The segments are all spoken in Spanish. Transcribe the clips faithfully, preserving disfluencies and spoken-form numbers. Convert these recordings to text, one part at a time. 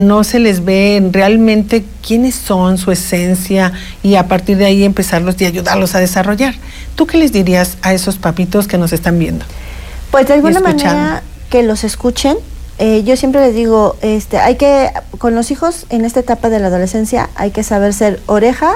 no se les ve realmente quiénes son, su esencia, y a partir de ahí empezarlos y ayudarlos a desarrollar. ¿Tú qué les dirías a esos papitos que nos están viendo? Pues de alguna manera que los escuchen. Eh, yo siempre les digo, este, hay que, con los hijos en esta etapa de la adolescencia, hay que saber ser oreja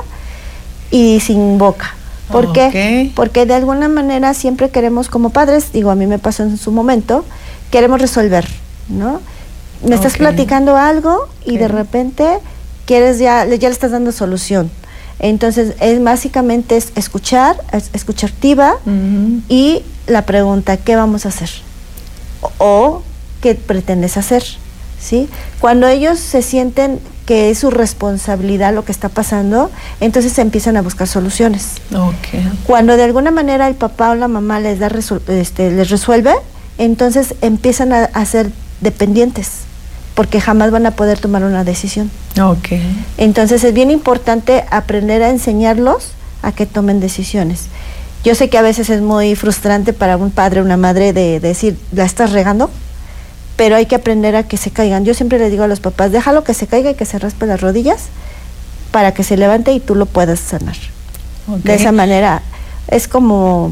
y sin boca. ¿Por okay. qué? Porque de alguna manera siempre queremos, como padres, digo, a mí me pasó en su momento, queremos resolver, ¿no? Me estás okay. platicando algo y okay. de repente quieres ya, ya le estás dando solución. Entonces, es básicamente es escuchar, es escucha activa uh-huh. y la pregunta, ¿qué vamos a hacer? O, o ¿qué pretendes hacer? ¿Sí? Cuando ellos se sienten que es su responsabilidad lo que está pasando, entonces empiezan a buscar soluciones. Okay. Cuando de alguna manera el papá o la mamá les da resol- este, les resuelve, entonces empiezan a, a ser dependientes, porque jamás van a poder tomar una decisión. Okay. Entonces es bien importante aprender a enseñarlos a que tomen decisiones. Yo sé que a veces es muy frustrante para un padre o una madre de, de decir, ¿la estás regando? Pero hay que aprender a que se caigan. Yo siempre les digo a los papás, déjalo que se caiga y que se raspe las rodillas para que se levante y tú lo puedas sanar. Okay. De esa manera es como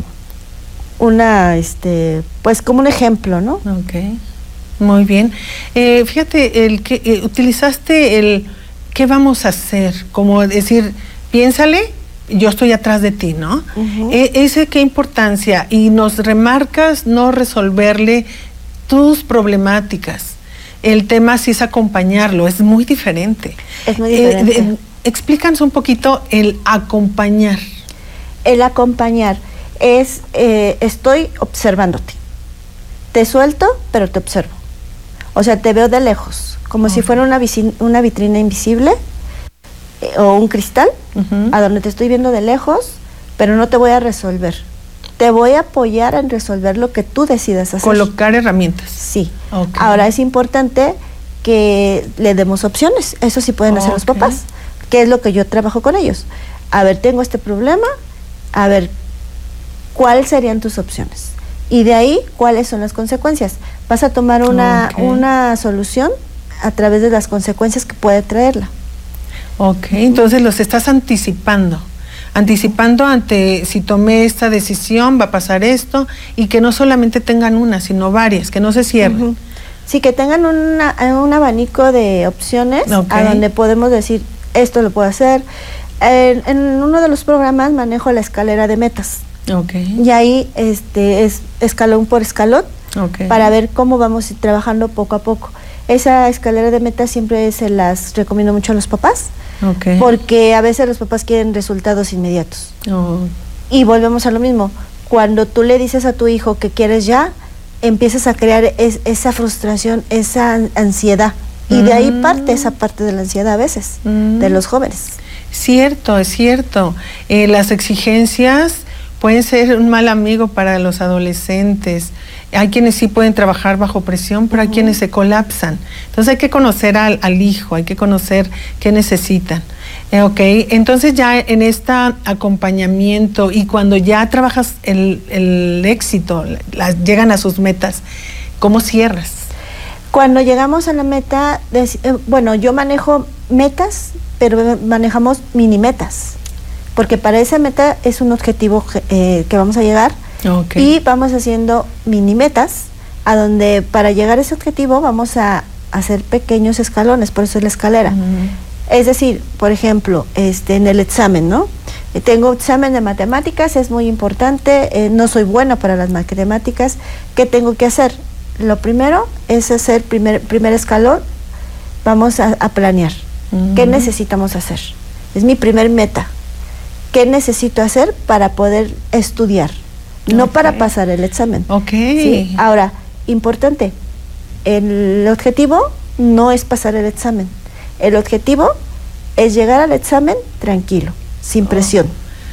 una, este, pues como un ejemplo, ¿no? Okay. Muy bien. Eh, fíjate, el que eh, utilizaste el ¿qué vamos a hacer? Como decir, piénsale, yo estoy atrás de ti, ¿no? Uh-huh. Eh, ese qué importancia, y nos remarcas no resolverle tus problemáticas. El tema sí es acompañarlo, es muy diferente. Es muy diferente. Eh, de, explícanos un poquito el acompañar. El acompañar es, eh, estoy observándote. Te suelto, pero te observo. O sea, te veo de lejos, como okay. si fuera una, vici- una vitrina invisible eh, o un cristal, uh-huh. a donde te estoy viendo de lejos, pero no te voy a resolver. Te voy a apoyar en resolver lo que tú decidas hacer. Colocar herramientas. Sí. Okay. Ahora es importante que le demos opciones. Eso sí pueden hacer okay. los papás. ¿Qué es lo que yo trabajo con ellos? A ver, tengo este problema. A ver, ¿cuáles serían tus opciones? Y de ahí, ¿cuáles son las consecuencias? Vas a tomar una, okay. una solución a través de las consecuencias que puede traerla. Ok, entonces los estás anticipando. Anticipando ante si tomé esta decisión, va a pasar esto, y que no solamente tengan una, sino varias, que no se cierren. Uh-huh. Sí, que tengan una, un abanico de opciones okay. a donde podemos decir, esto lo puedo hacer. En, en uno de los programas manejo la escalera de metas. Okay. Y ahí este, es escalón por escalón okay. para ver cómo vamos a ir trabajando poco a poco. Esa escalera de metas siempre se las recomiendo mucho a los papás. Okay. Porque a veces los papás quieren resultados inmediatos. Oh. Y volvemos a lo mismo. Cuando tú le dices a tu hijo que quieres ya, empiezas a crear es, esa frustración, esa ansiedad. Y mm. de ahí parte esa parte de la ansiedad a veces, mm. de los jóvenes. Cierto, es cierto. Eh, las exigencias pueden ser un mal amigo para los adolescentes. Hay quienes sí pueden trabajar bajo presión, pero uh-huh. hay quienes se colapsan. Entonces hay que conocer al, al hijo, hay que conocer qué necesitan. Eh, ok, entonces ya en este acompañamiento y cuando ya trabajas el, el éxito, las, llegan a sus metas, ¿cómo cierras? Cuando llegamos a la meta, de, eh, bueno, yo manejo metas, pero manejamos mini metas. Porque para esa meta es un objetivo eh, que vamos a llegar. Okay. Y vamos haciendo mini metas a donde para llegar a ese objetivo vamos a hacer pequeños escalones, por eso es la escalera. Uh-huh. Es decir, por ejemplo, este, en el examen, ¿no? Eh, tengo examen de matemáticas, es muy importante, eh, no soy buena para las matemáticas. ¿Qué tengo que hacer? Lo primero es hacer primer, primer escalón, vamos a, a planear. Uh-huh. ¿Qué necesitamos hacer? Es mi primer meta. ¿Qué necesito hacer para poder estudiar? No okay. para pasar el examen. Ok. Sí. Ahora, importante, el objetivo no es pasar el examen. El objetivo es llegar al examen tranquilo, sin presión.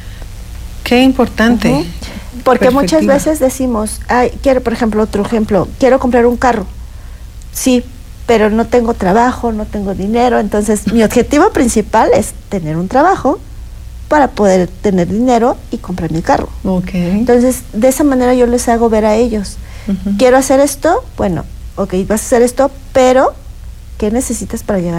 Oh. Qué importante. Uh-huh. Porque muchas veces decimos, ay, quiero, por ejemplo, otro ejemplo, quiero comprar un carro. Sí, pero no tengo trabajo, no tengo dinero. Entonces, mi objetivo principal es tener un trabajo para poder tener dinero y comprar mi carro. Okay. Entonces, de esa manera yo les hago ver a ellos, uh-huh. quiero hacer esto, bueno, ok, vas a hacer esto, pero ¿qué necesitas para llegar